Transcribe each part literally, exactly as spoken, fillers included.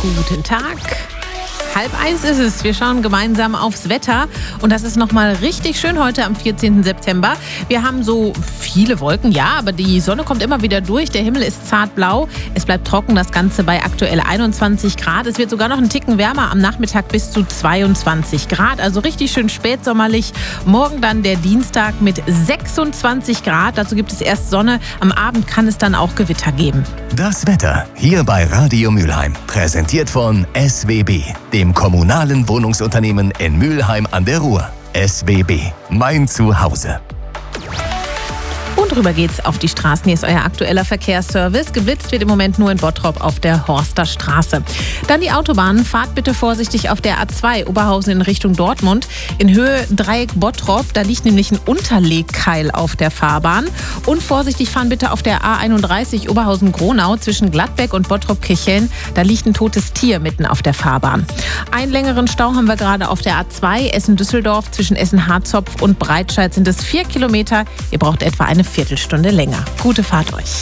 Guten Tag. Halb eins ist es. Wir schauen gemeinsam aufs Wetter. Und das ist nochmal richtig schön heute am vierzehnten September. Wir haben so viele Wolken, ja, aber die Sonne kommt immer wieder durch. Der Himmel ist zartblau. Es bleibt trocken, das Ganze bei aktuell einundzwanzig Grad. Es wird sogar noch einen Ticken wärmer, am Nachmittag bis zu zweiundzwanzig Grad. Also richtig schön spätsommerlich. Morgen dann der Dienstag mit sechsundzwanzig Grad. Dazu gibt es erst Sonne. Am Abend kann es dann auch Gewitter geben. Das Wetter hier bei Radio Mülheim. Präsentiert von S W B, dem kommunalen Wohnungsunternehmen in Mülheim an der Ruhr. S W B, mein Zuhause. Und rüber geht's auf die Straßen. Hier ist euer aktueller Verkehrsservice. Geblitzt wird im Moment nur in Bottrop auf der Horster Straße. Dann die Autobahnen. Fahrt bitte vorsichtig auf der A zwei Oberhausen in Richtung Dortmund. In Höhe Dreieck Bottrop. Da liegt nämlich ein Unterlegkeil auf der Fahrbahn. Und vorsichtig fahren bitte auf der A einunddreißig Oberhausen-Gronau zwischen Gladbeck und Bottrop-Kirchhellen. Da liegt ein totes Tier mitten auf der Fahrbahn. Einen längeren Stau haben wir gerade auf der A zwei Essen-Düsseldorf. Zwischen Essen-Harzopf und Breitscheid sind es vier Kilometer. Ihr braucht etwa eine Viertelstunde länger. Gute Fahrt euch.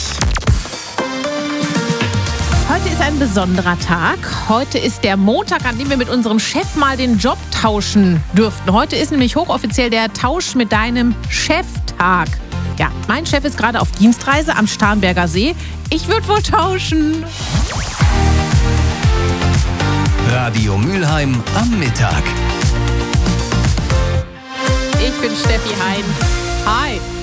Heute ist ein besonderer Tag. Heute ist der Montag, an dem wir mit unserem Chef mal den Job tauschen dürften. Heute ist nämlich hochoffiziell der Tausch mit deinem Cheftag. Ja, mein Chef ist gerade auf Dienstreise am Starnberger See. Ich würde wohl tauschen. Radio Mülheim am Mittag. Ich bin Steffi Hein. Hi.